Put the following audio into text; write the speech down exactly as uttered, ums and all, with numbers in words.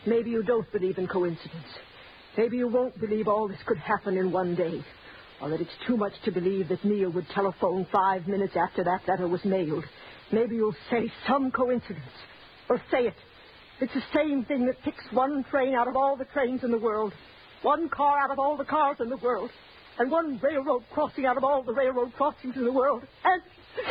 Maybe you don't believe in coincidence. Maybe you won't believe all this could happen in one day. Or that it's too much to believe that Neil would telephone five minutes after that letter was mailed. Maybe you'll say some coincidence. Or say it. It's the same thing that picks one train out of all the trains in the world. One car out of all the cars in the world. And one railroad crossing out of all the railroad crossings in the world. And...